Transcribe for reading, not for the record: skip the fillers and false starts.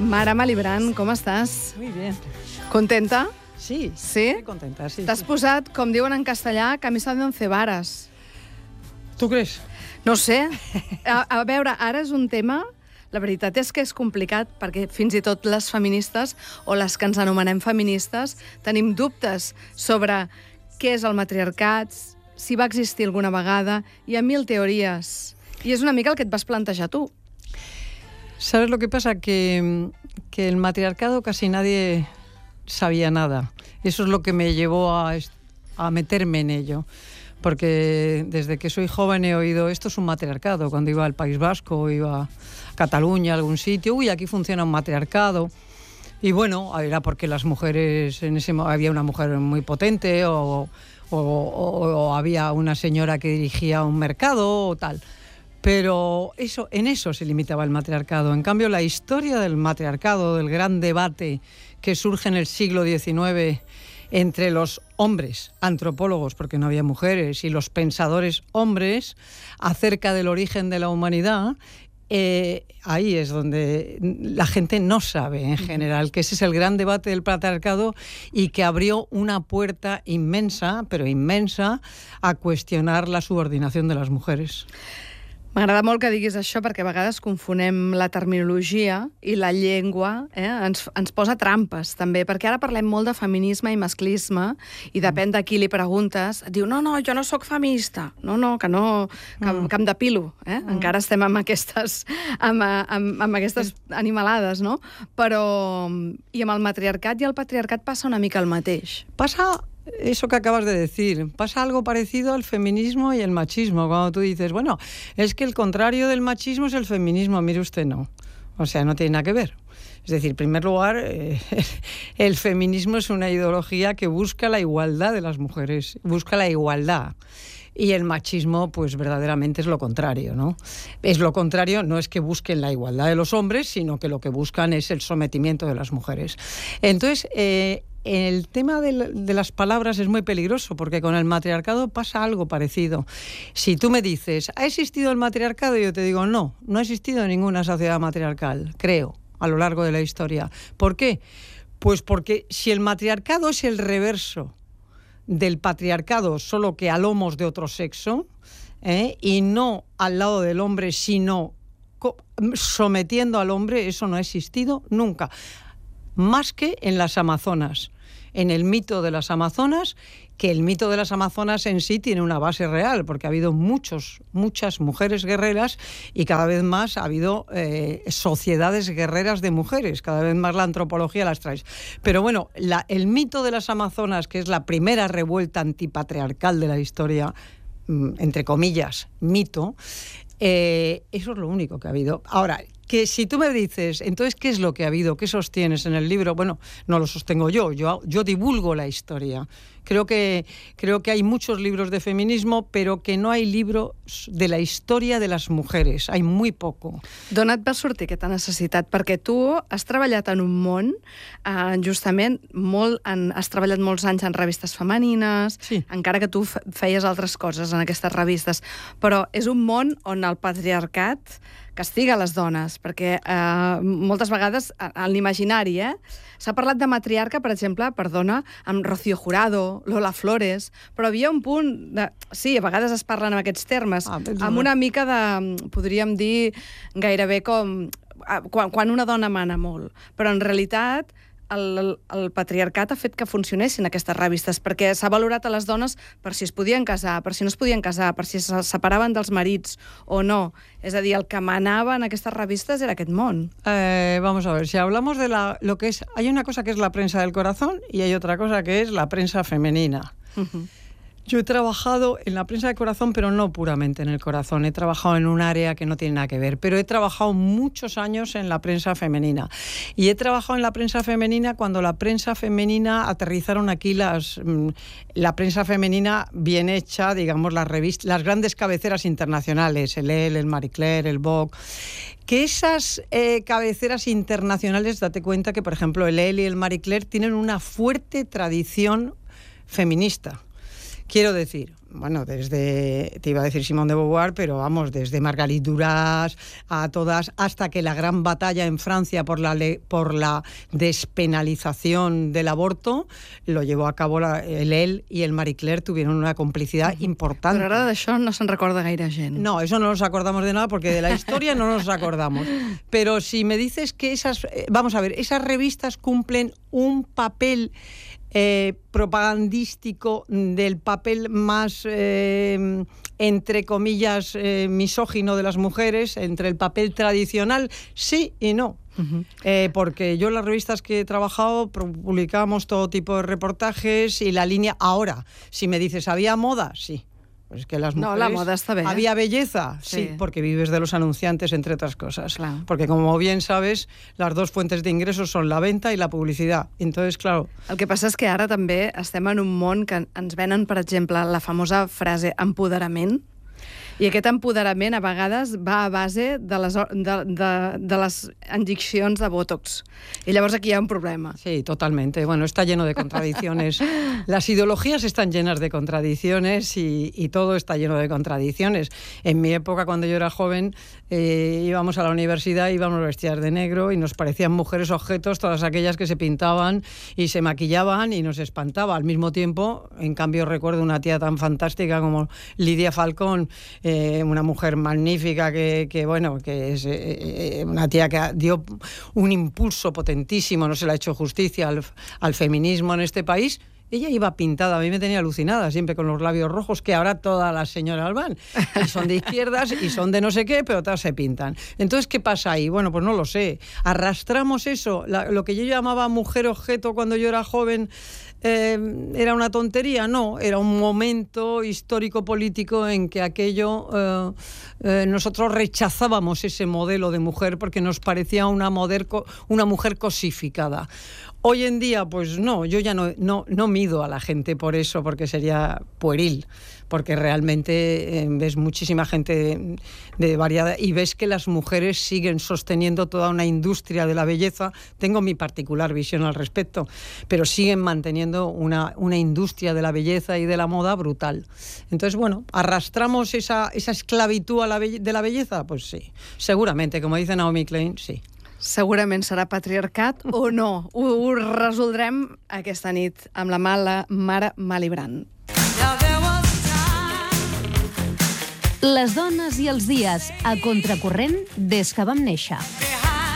Mara Malibran, com estàs? Muy bien. Contenta? Sí, Sí? muy contenta, sí. T'has posat, com diuen en castellà, camisa de 11 varas. ¿Tú crees? No ho sé. A veure, ara és un tema... La veritat és que és complicat perquè fins i tot les feministes o les que ens anomenem feministes tenim dubtes sobre què és el matriarcat, si va existir alguna vegada, hi ha 1000 teories. I és una mica el que et vas plantejar tu. ¿Sabes lo que pasa? Que el matriarcado casi nadie sabía nada. Eso es lo que me llevó a meterme en ello. Porque desde que soy joven he oído esto es un matriarcado. Cuando iba al País Vasco, iba a Cataluña, a algún sitio, uy, aquí funciona un matriarcado. Y bueno, era porque las mujeres, había una mujer muy potente o había una señora que dirigía un mercado o tal. Pero en eso se limitaba el matriarcado. En cambio, la historia del matriarcado, del gran debate que surge en el siglo XIX entre los hombres, antropólogos, porque no había mujeres, y los pensadores hombres acerca del origen de la humanidad, ahí es donde la gente no sabe en general, que ese es el gran debate del patriarcado y que abrió una puerta inmensa, pero inmensa, a cuestionar la subordinación de las mujeres. M'agrada molt que diguis això perquè a vegades confonem la terminologia i la llengua, ens posa trampes també, perquè ara parlem molt de feminisme i masclisme i depèn de qui li preguntes, diu, no, jo no sóc feminista, que no, que em depilo, encara estem amb aquestes animalades, no? Però, i amb el matriarcat i el patriarcat passa una mica el mateix. Pasa eso que acabas de decir, pasa algo parecido al feminismo y el machismo, cuando tú dices, bueno, es que el contrario del machismo es el feminismo, mire usted, no, o sea, no tiene nada que ver. Es decir, en primer lugar, el feminismo es una ideología que busca la igualdad de las mujeres, busca la igualdad. Y el machismo, pues verdaderamente es lo contrario, ¿no? Es lo contrario, no es que busquen la igualdad de los hombres, sino que lo que buscan es el sometimiento de las mujeres. Entonces, el tema de las palabras es muy peligroso porque con el matriarcado pasa algo parecido. Si tú me dices, ¿ha existido el matriarcado? Yo te digo, no ha existido ninguna sociedad matriarcal, creo, a lo largo de la historia. ¿Por qué? Pues porque si el matriarcado es el reverso del patriarcado, solo que a lomos de otro sexo, y no al lado del hombre, sino sometiendo al hombre, eso no ha existido nunca. Más que en las Amazonas, en el mito de las Amazonas, que el mito de las Amazonas en sí tiene una base real, porque ha habido muchas mujeres guerreras y cada vez más ha habido sociedades guerreras de mujeres, cada vez más la antropología las trae. Pero bueno, el mito de las Amazonas, que es la primera revuelta antipatriarcal de la historia, entre comillas, mito, eso es lo único que ha habido. Ahora, que si tú me dices, entonces, ¿qué es lo que ha habido? ¿Qué sostienes en el libro? Bueno, no lo sostengo yo divulgo la historia. Creo que hay muchos libros de feminismo, pero que no hay libros de la història de les mujeres. Hay muy poco. D'on et va sortir aquesta necessitat? Perquè tu has treballat en un món, justament, has treballat molts anys en revistes femenines, sí. Encara que tu feies altres coses en aquestes revistes, però és un món on el patriarcat castiga les dones, perquè moltes vegades en l'imaginari s'ha parlat de matriarca, per exemple, amb Rocío Jurado, Lola Flores, però havia un punt de... Sí, a vegades es parlen en aquests termes, amb una mica de, podríem dir, gairebé com quan una dona mana molt, però en realitat el patriarcat ha fet que funcionessin aquestes revistes, perquè s'ha valorat a les dones per si es podien casar, per si no es podien casar, per si se separaven dels marits o no. És a dir, el que manava en aquestes revistes era aquest món. Vamos a ver, si hablamos de lo que es... Hay una cosa que es la prensa del corazón y hay otra cosa que es la prensa femenina. Yo he trabajado en la prensa de corazón, pero no puramente en el corazón. He trabajado en un área que no tiene nada que ver, pero he trabajado muchos años en la prensa femenina. Y he trabajado en la prensa femenina cuando la prensa femenina aterrizaron aquí la prensa femenina bien hecha, digamos, las grandes cabeceras internacionales, el Elle, el Marie Claire, el Vogue. Que esas cabeceras internacionales, date cuenta que, por ejemplo, el Elle y el Marie Claire tienen una fuerte tradición feminista. Quiero decir, bueno, desde, te iba a decir Simone de Beauvoir, pero vamos, desde Marguerite Duras a todas, hasta que la gran batalla en Francia por la despenalización del aborto lo llevó a cabo él y el Marie Claire tuvieron una complicidad importante. Però ara d'això no se'n recorda gaire gent. No, eso no nos acordamos de nada porque de la historia no nos acordamos. Pero si me dices que vamos a ver, esas revistas cumplen un papel propagandístico del papel más, entre comillas, misógino de las mujeres, entre el papel tradicional, sí y no. Porque yo en las revistas que he trabajado publicábamos todo tipo de reportajes y la línea... Ahora, si me dices, ¿había moda? Sí. Pues es que las mujeres... No, la moda està bé. ¿Había belleza? Sí, porque vives de los anunciantes, entre otras cosas. Claro. Porque, como bien sabes, las dos fuentes de ingresos son la venta y la publicidad. Entonces, claro... El que passa és que ara també estem en un món que ens venen, per exemple, la famosa frase empoderament, i aquest empoderament a vegades va a base de les inyeccions de Botox. Y llavors aquí hi ha un problema. Sí, totalmente. Bueno, está lleno de contradicciones. Las ideologías están llenas de contradicciones y todo está lleno de contradicciones. En mi época, cuando yo era joven, íbamos a la universidad, íbamos vestidas de negro y nos parecían mujeres objetos todas aquellas que se pintaban y se maquillaban y nos espantaba. Al mismo tiempo, en cambio, recuerdo una tía tan fantástica como Lidia Falcón, una mujer magnífica que es una tía que dio un impulso potentísimo, no se le ha hecho justicia al feminismo en este país. Ella iba pintada, a mí me tenía alucinada, siempre con los labios rojos, que ahora todas las señoras van. Y son de izquierdas y son de no sé qué, pero todas se pintan. Entonces, ¿qué pasa ahí? Bueno, pues no lo sé. Arrastramos eso. Lo que yo llamaba mujer objeto cuando yo era joven, ¿era una tontería? No, era un momento histórico-político en que aquello... nosotros rechazábamos ese modelo de mujer porque nos parecía una mujer cosificada. Hoy en día, pues no, yo ya no mido a la gente por eso, porque sería pueril, porque realmente ves muchísima gente de variada y ves que las mujeres siguen sosteniendo toda una industria de la belleza. Tengo mi particular visión al respecto, pero siguen manteniendo una industria de la belleza y de la moda brutal. Entonces, bueno, ¿arrastramos esa esclavitud de la belleza? Pues sí, seguramente, como dice Naomi Klein, sí. Segurament serà patriarcat o no. Ho resoldrem aquesta nit amb la mare Mali Brand. Les dones i els dies, a contracorrent des que vam néixer.